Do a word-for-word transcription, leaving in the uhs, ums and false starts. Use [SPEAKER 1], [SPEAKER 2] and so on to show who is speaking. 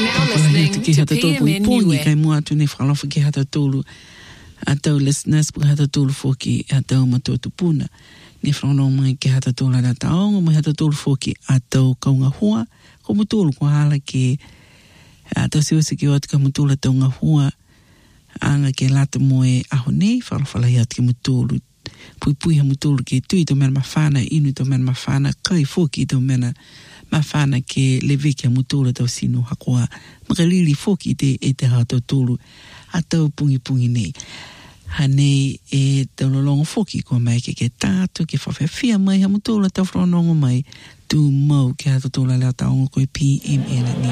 [SPEAKER 1] now listening to P M N U E.
[SPEAKER 2] Kai mua tu ne whakalofa ki hata tolu a tau listeners pu hata tolu foki a tau matua tupuna. Ni whanau mai ki hata tolu a taonga mai hata tolu foki a tau kaunga hua. Ko mutulu ko hala ki a tau siwasi ki watu ka mutulu a taunga hua. Anga ke lata moe aho nei whalawhala hi atu ki mutulu. Pui pui ha mutulu ki tui to mena mawhana inu to mena mawhana kai foki to mena mawhana ke lewe ki a mutulu tau sino hakoa. Makalili foki te e te hata tolu a tau pungi pungi nei. Hanei e tau lolongo foki ko mai ke ke tātu ke whawhawhia mai ha mutulu tau whanongo mai tu mau ke hata tolu a lea taonga koe P M N